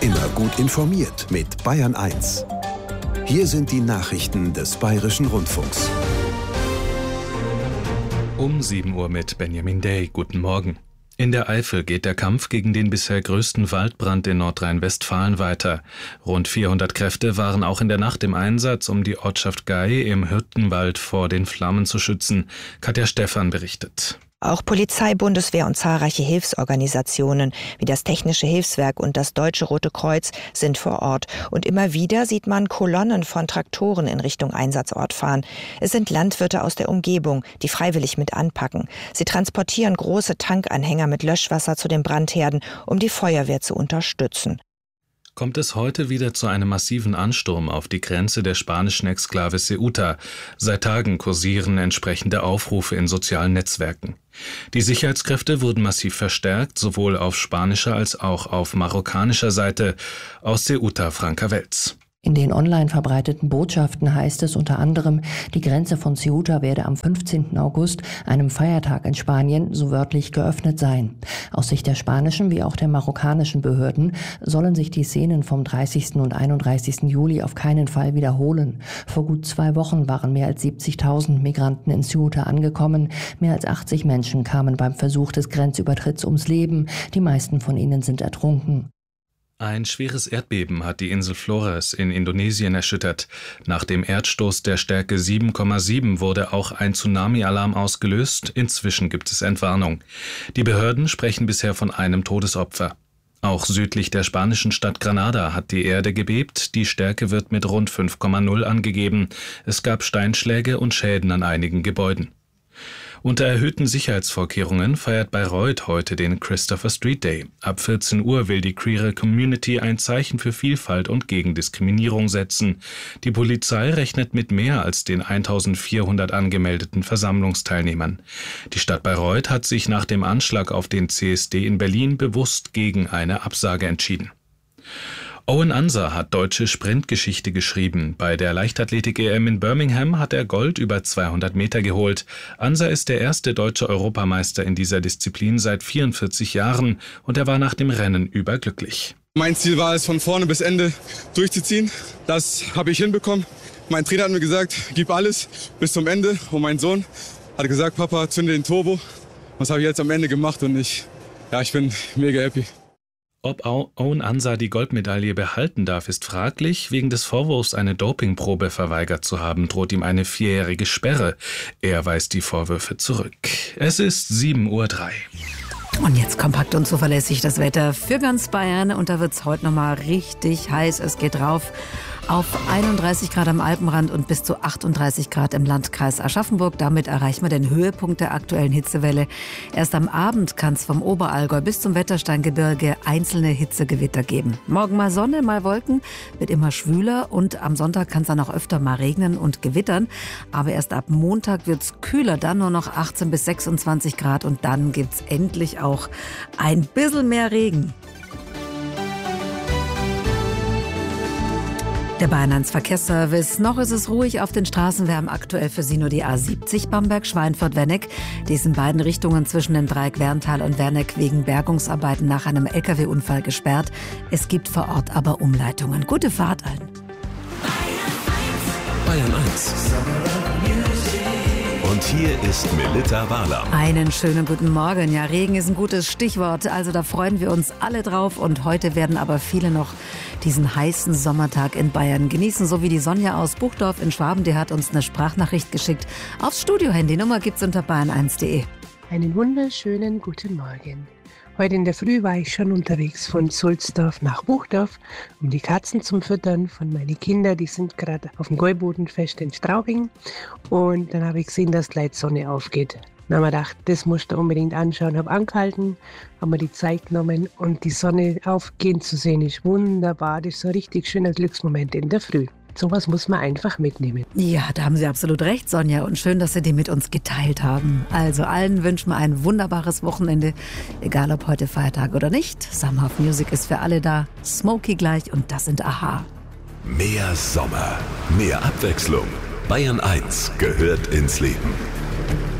Immer gut informiert mit Bayern 1. Hier sind die Nachrichten des Bayerischen Rundfunks. Um 7 Uhr mit Benjamin Day. Guten Morgen. In der Eifel geht der Kampf gegen den bisher größten Waldbrand in Nordrhein-Westfalen weiter. Rund 400 Kräfte waren auch in der Nacht im Einsatz, um die Ortschaft Gay im Hürtenwald vor den Flammen zu schützen. Katja Stephan berichtet. Auch Polizei, Bundeswehr und zahlreiche Hilfsorganisationen wie das Technische Hilfswerk und das Deutsche Rote Kreuz sind vor Ort. Und immer wieder sieht man Kolonnen von Traktoren in Richtung Einsatzort fahren. Es sind Landwirte aus der Umgebung, die freiwillig mit anpacken. Sie transportieren große Tankanhänger mit Löschwasser zu den Brandherden, um die Feuerwehr zu unterstützen. Kommt es heute wieder zu einem massiven Ansturm auf die Grenze der spanischen Exklave Ceuta. Seit Tagen kursieren entsprechende Aufrufe in sozialen Netzwerken. Die Sicherheitskräfte wurden massiv verstärkt, sowohl auf spanischer als auch auf marokkanischer Seite. Aus Ceuta, Franka Welz. In den online verbreiteten Botschaften heißt es unter anderem, die Grenze von Ceuta werde am 15. August, einem Feiertag in Spanien, so wörtlich geöffnet sein. Aus Sicht der spanischen wie auch der marokkanischen Behörden sollen sich die Szenen vom 30. und 31. Juli auf keinen Fall wiederholen. Vor gut 2 Wochen waren mehr als 70.000 Migranten in Ceuta angekommen. Mehr als 80 Menschen kamen beim Versuch des Grenzübertritts ums Leben. Die meisten von ihnen sind ertrunken. Ein schweres Erdbeben hat die Insel Flores in Indonesien erschüttert. Nach dem Erdstoß der Stärke 7,7 wurde auch ein Tsunami-Alarm ausgelöst. Inzwischen gibt es Entwarnung. Die Behörden sprechen bisher von einem Todesopfer. Auch südlich der spanischen Stadt Granada hat die Erde gebebt. Die Stärke wird mit rund 5,0 angegeben. Es gab Steinschläge und Schäden an einigen Gebäuden. Unter erhöhten Sicherheitsvorkehrungen feiert Bayreuth heute den Christopher Street Day. Ab 14 Uhr will die queere Community ein Zeichen für Vielfalt und gegen Diskriminierung setzen. Die Polizei rechnet mit mehr als den 1400 angemeldeten Versammlungsteilnehmern. Die Stadt Bayreuth hat sich nach dem Anschlag auf den CSD in Berlin bewusst gegen eine Absage entschieden. Owen Ansa hat deutsche Sprintgeschichte geschrieben. Bei der Leichtathletik-EM in Birmingham hat er Gold über 200 Meter geholt. Ansa ist der erste deutsche Europameister in dieser Disziplin seit 44 Jahren und er war nach dem Rennen überglücklich. Mein Ziel war es, von vorne bis Ende durchzuziehen. Das habe ich hinbekommen. Mein Trainer hat mir gesagt, gib alles bis zum Ende. Und mein Sohn hat gesagt, Papa, zünde den Turbo. Das habe ich jetzt am Ende gemacht und ich bin mega happy. Ob Owen Ansa die Goldmedaille behalten darf, ist fraglich. Wegen des Vorwurfs, eine Dopingprobe verweigert zu haben, droht ihm eine 4-jährige Sperre. Er weist die Vorwürfe zurück. Es ist 7:03 Uhr. Und jetzt kompakt und zuverlässig das Wetter für ganz Bayern. Und da wird es heute nochmal richtig heiß. Es geht rauf auf 31 Grad am Alpenrand und bis zu 38 Grad im Landkreis Aschaffenburg. Damit erreichen wir den Höhepunkt der aktuellen Hitzewelle. Erst am Abend kann es vom Oberallgäu bis zum Wettersteingebirge einzelne Hitzegewitter geben. Morgen mal Sonne, mal Wolken, wird immer schwüler und am Sonntag kann es dann auch öfter mal regnen und gewittern. Aber erst ab Montag wird es kühler, dann nur noch 18 bis 26 Grad und dann gibt es endlich auch ein bisschen mehr Regen. Der Bayern 1 Verkehrsservice. Noch ist es ruhig auf den Straßen. Wir haben aktuell für Sie nur die A70 Bamberg-Schweinfurt-Wenneck. Die ist in beiden Richtungen zwischen dem Dreieck Werntal und Werneck wegen Bergungsarbeiten nach einem LKW-Unfall gesperrt. Es gibt vor Ort aber Umleitungen. Gute Fahrt allen. Bayern 1. Und hier ist Melitta Wahler. Einen schönen guten Morgen. Ja, Regen ist ein gutes Stichwort. Also da freuen wir uns alle drauf. Und heute werden aber viele noch diesen heißen Sommertag in Bayern genießen. So wie die Sonja aus Buchdorf in Schwaben. Die hat uns eine Sprachnachricht geschickt. Aufs Studio-Handy. Nummer gibt's unter bayern1.de. Einen wunderschönen guten Morgen. Heute in der Früh war ich schon unterwegs von Sulzdorf nach Buchdorf, um die Katzen zum Füttern von meinen Kindern. Die sind gerade auf dem Gäubodenfest in Straubing. Und dann habe ich gesehen, dass gleich die Sonne aufgeht. Dann habe ich gedacht, das musst du unbedingt anschauen. Habe angehalten, habe mir die Zeit genommen und die Sonne aufgehen zu sehen ist wunderbar. Das ist so ein richtig schöner Glücksmoment in der Früh. Sowas muss man einfach mitnehmen. Ja, da haben Sie absolut recht, Sonja. Und schön, dass Sie die mit uns geteilt haben. Also allen wünschen wir ein wunderbares Wochenende. Egal ob heute Feiertag oder nicht. Summerhouse Music ist für alle da. Smokey gleich und das sind Aha. Mehr Sommer, mehr Abwechslung. Bayern 1 gehört ins Leben.